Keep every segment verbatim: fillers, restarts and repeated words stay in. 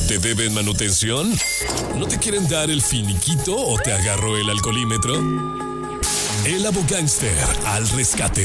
¿Te deben manutención? ¿No te quieren dar el finiquito o te agarró el alcoholímetro? El Abogánster al rescate.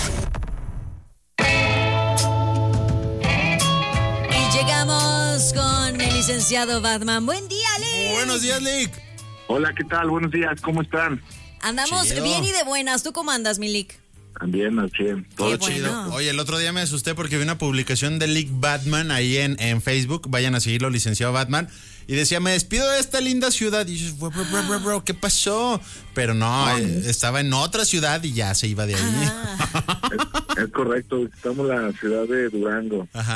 Y llegamos con el licenciado Batman. Buen día, Lick. Buenos días, Lick. Hola, ¿qué tal? Buenos días, ¿cómo están? Andamos Chido. bien y de buenas. ¿Tú cómo andas, mi Lick? También, al cien. Todo Qué chido. bueno. Oye, el otro día me asusté porque vi una publicación de Lick Batman ahí en, en Facebook. Vayan a seguirlo, licenciado Batman. Y decía, me despido de esta linda ciudad. Y dices, bro, bro, bro, bro, ¿qué pasó? Pero no, eh, estaba en otra ciudad y ya se iba de ahí. Ah, Es, es correcto, visitamos la ciudad de Durango. Ajá.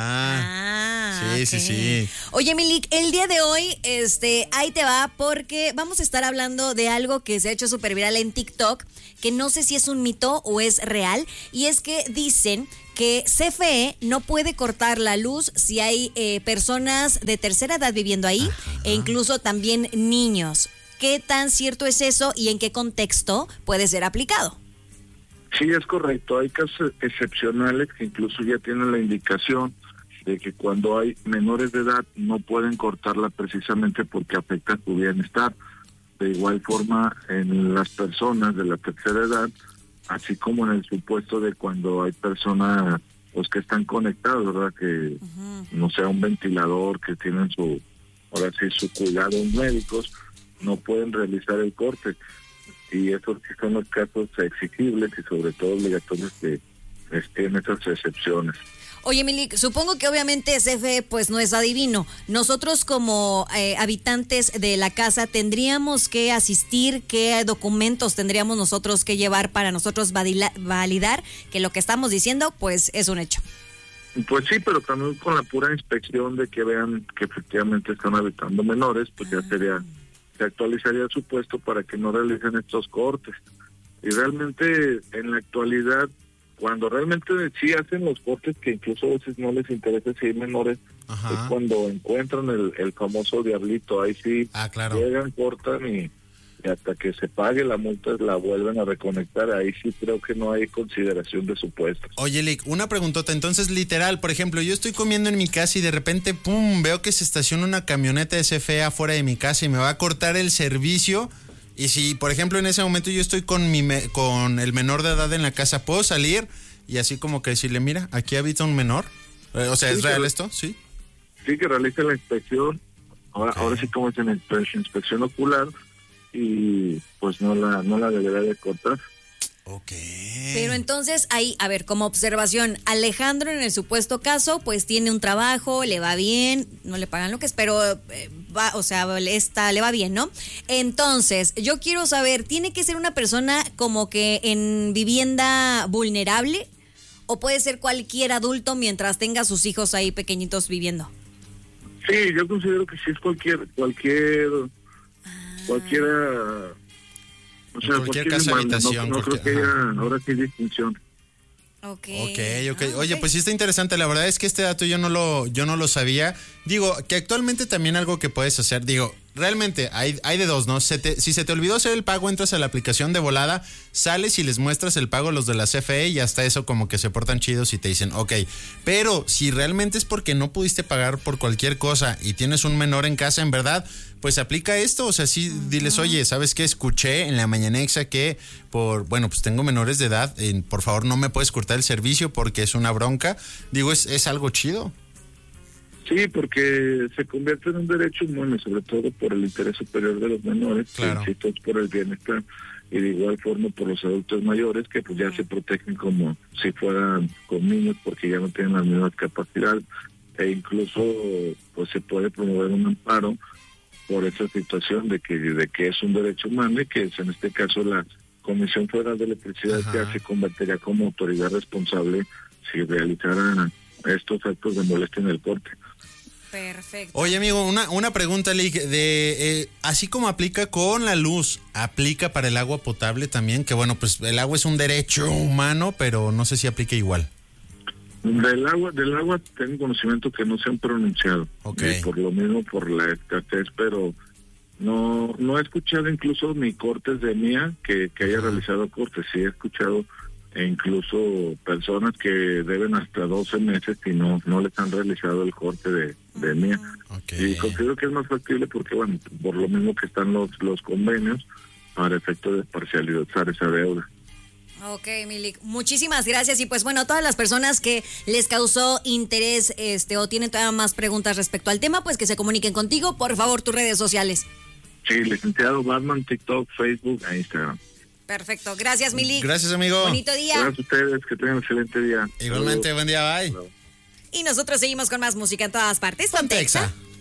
ah, Sí, ok. sí, sí. Oye, mi Lick, el día de hoy, este, ahí te va, porque vamos a estar hablando de algo que se ha hecho súper viral en TikTok, que no sé si es un mito o es real, y es que dicen que C F E no puede cortar la luz si hay eh, personas de tercera edad viviendo ahí, ajá, e incluso también niños. ¿Qué tan cierto es eso y en qué contexto puede ser aplicado? Sí, es correcto. Hay casos excepcionales que incluso ya tienen la indicación de que cuando hay menores de edad no pueden cortarla precisamente porque afecta su bienestar. De igual forma, en las personas de la tercera edad, así como en el supuesto de cuando hay personas pues que están conectadas, ¿verdad? Que uh-huh. no sea un ventilador, que tienen su, ahora sí, su cuidado médicos, no pueden realizar el corte. Y esos sí son los casos exigibles y sobre todo obligatorios que tienen esas excepciones. Oye, Milik, supongo que obviamente C F E pues no es adivino. Nosotros como eh, habitantes de la casa tendríamos que asistir, ¿qué documentos tendríamos nosotros que llevar para nosotros valila- validar que lo que estamos diciendo pues es un hecho? Pues sí, pero también con la pura inspección de que vean que efectivamente están habitando menores, pues ya sería, se actualizaría su puesto para que no realicen estos cortes. Y realmente en la actualidad, cuando realmente sí hacen los cortes, que incluso a veces no les interesa si hay menores, ajá, es cuando encuentran el, el famoso diablito. Ahí sí, ah, claro, llegan, cortan y, y hasta que se pague la multa la vuelven a reconectar. Ahí sí creo que no hay consideración de supuestos. Oye, Lick, una preguntota. Entonces, literal, por ejemplo, yo estoy comiendo en mi casa y de repente, pum, veo que se estaciona una camioneta de C F E afuera de mi casa y me va a cortar el servicio. Y si, por ejemplo, en ese momento yo estoy con mi me- con el menor de edad en la casa, ¿puedo salir y así como que decirle, mira, aquí habita un menor? Eh, o sea, ¿es sí, real esto? Sí. Sí, que realice la inspección. Ahora, okay. ahora sí como es en inspección ocular y pues no la no la debería de cortar. Ok. Pero entonces ahí, a ver, como observación, Alejandro en el supuesto caso, pues tiene un trabajo, le va bien, no le pagan lo que es, pero eh, va, o sea, está, le va bien, ¿no? Entonces, yo quiero saber, ¿tiene que ser una persona como que en vivienda vulnerable o puede ser cualquier adulto mientras tenga sus hijos ahí pequeñitos viviendo? Sí, yo considero que sí es cualquier, cualquier, ah. cualquiera... O sea, cualquier casa habitación. No, no creo que haya ahora sí distinción. Okay. Okay, ok, ok. Oye, pues sí está interesante. La verdad es que este dato yo no lo, yo no lo sabía. Digo, que actualmente también algo que puedes hacer, digo, realmente hay, hay de dos, ¿no? Se te, si se te olvidó hacer el pago, entras a la aplicación de volada, sales y les muestras el pago a los de la C F E y hasta eso como que se portan chidos y te dicen, ok. Pero si realmente es porque no pudiste pagar por cualquier cosa y tienes un menor en casa, en verdad, pues aplica esto. O sea, sí, uh-huh. diles, oye, ¿sabes qué? Escuché en la mañanexa que por, bueno, pues tengo menores de edad, eh, por favor no me puedes cortar el servicio porque es una bronca. Digo, es, es algo chido. Sí, porque se convierte en un derecho humano, sobre todo por el interés superior de los menores, claro, y por el bienestar, y de igual forma por los adultos mayores, que pues ya se protegen como si fueran con niños, porque ya no tienen las mismas capacidades, e incluso pues se puede promover un amparo por esa situación de que de que es un derecho humano y que es, en este caso la Comisión Federal de Electricidad ya se convertiría como autoridad responsable si realizaran estos actos de molestia en el corte. Perfecto. Oye, amigo, una, una pregunta, Lick, de eh, así como aplica con la luz, ¿aplica para el agua potable también? Que bueno, pues el agua es un derecho humano, pero no sé si aplica igual. Del agua, del agua tengo conocimiento que no se han pronunciado. Okay. Por lo mismo, por la escasez, pero no no he escuchado incluso ni cortes de mía que, que haya realizado cortes. Sí he escuchado e incluso personas que deben hasta doce meses y no no les han realizado el corte de, de M I A. Okay. Y considero que es más factible porque, bueno, por lo mismo que están los los convenios para efecto de parcializar esa deuda. Ok, Milik, muchísimas gracias. Y pues bueno, todas las personas que les causó interés este o tienen todavía más preguntas respecto al tema, pues que se comuniquen contigo. Por favor, tus redes sociales. Sí, licenciado Batman, TikTok, Facebook e Instagram. Perfecto, gracias, Milik. Gracias, amigo. Bonito día. Gracias a ustedes, que tengan un excelente día. Igualmente, Saludos. buen día, bye. Y nosotros seguimos con más música en todas partes. Ponte Ponte Exa. Exa.